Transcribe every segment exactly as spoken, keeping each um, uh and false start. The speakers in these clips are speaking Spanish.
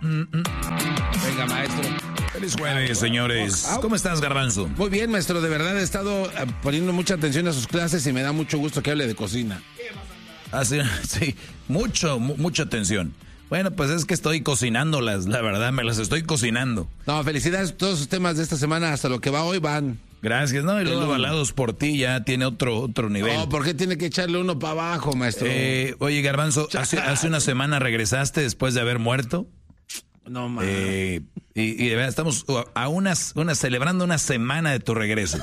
mm, mm. Venga, maestro. Feliz jueves, señores. ¿Cómo estás, Garbanzo? Muy bien, maestro. De verdad he estado eh, poniendo mucha atención a sus clases y me da mucho gusto que hable de cocina. Ah, sí, sí. Mucho, mu- mucha atención. Bueno, pues es que estoy cocinándolas, la verdad, me las estoy cocinando. No, felicidades. Todos sus temas de esta semana hasta lo que va hoy van. Gracias, ¿no? Y luego No. Balados por ti ya tiene otro, otro nivel. No, ¿por qué tiene que echarle uno para abajo, maestro? Eh, oye, Garbanzo, hace, hace una semana regresaste después de haber muerto. no, man. Eh, y, y de verdad estamos a unas, una, celebrando una semana de tu regreso.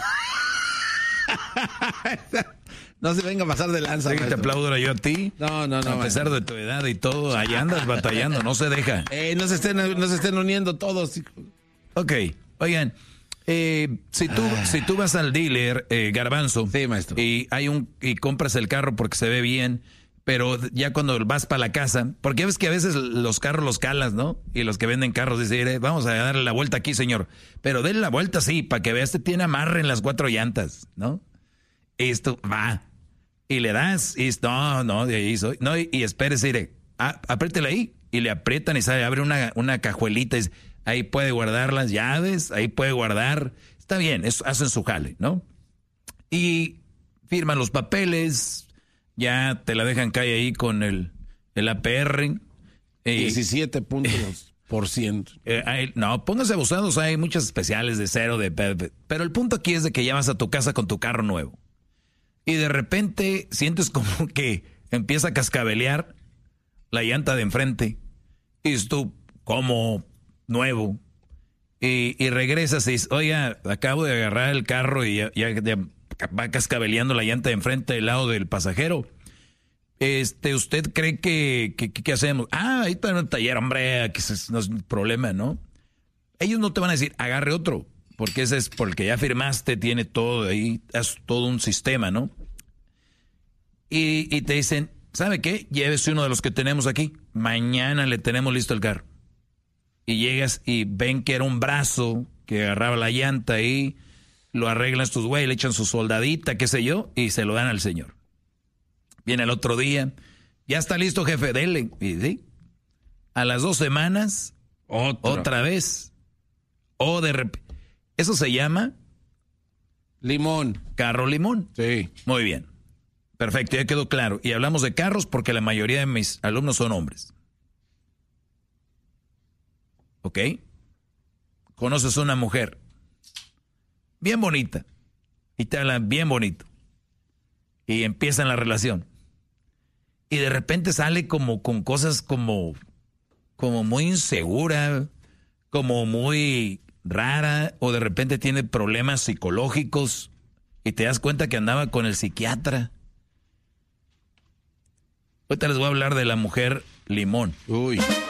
No se venga a pasar de lanza, Sí, te maestro. aplaudo yo a ti. No, no, no. A pesar maestro. de tu edad y todo, ahí andas batallando, no se deja. Eh, no se estén, no se estén uniendo todos. hijo. Ok, oigan, eh, si tú si tú vas al dealer, eh, Garbanzo, Sí, maestro. y hay un y compras el carro porque se ve bien, pero ya cuando vas para la casa, porque ya ves que a veces los carros los calas, ¿no? Y los que venden carros dicen, "Eh, vamos a darle la vuelta aquí, señor, pero denle la vuelta sí, para que veas, este tiene amarre en las cuatro llantas, ¿no? Esto va. Y le das, y es, no, no, de ahí soy. No, y, y espérese, iré, ah, apriétele ahí. Y le aprietan y sale, abre una, una cajuelita y dice, ahí puede guardar las llaves, ahí puede guardar. Está bien, eso hacen su jale, ¿no? Y firman los papeles, ya te la dejan caer ahí con el, el A P R. Y, diecisiete puntos por ciento. eh, hay- no, pónganse abusados, hay muchas especiales de cero, de pe- pe- pero el punto aquí es de que ya vas a tu casa con tu carro nuevo. Y de repente sientes como que empieza a cascabelear la llanta de enfrente. Y dices tú, como nuevo. Y, y regresas y dices, oiga, acabo de agarrar el carro y ya, ya- ya va cascabeleando la llanta de enfrente del lado del pasajero. Este, ¿usted cree que, que, que- qué hacemos? Ah, ahí está en el taller, hombre, que ese no es un problema, ¿no? Ellos no te van a decir, agarre otro, porque ese es porque ya firmaste, tiene todo ahí, es todo un sistema, ¿no? Y, y te dicen, ¿sabe qué? Llévese uno de los que tenemos aquí. Mañana le tenemos listo el carro. Y llegas y ven que era un brazo que agarraba la llanta ahí, lo arreglan estos güeyes, le echan su soldadita, qué sé yo, y se lo dan al señor. Viene el otro día, ya está listo, jefe, dele. Y sí, a las dos semanas, Otra. otra vez. O de repente. Eso se llama Limón. carro limón. Sí. Muy bien. Perfecto, ya quedó claro. Y hablamos de carros porque la mayoría de mis alumnos son hombres. ¿Ok? Conoces a una mujer bien bonita y te hablan bien bonito y empiezan la relación y de repente sale como con cosas como como muy insegura, como muy rara, o de repente tiene problemas psicológicos y te das cuenta que andaba con el psiquiatra. Ahorita les voy a hablar de la mujer limón. Uy.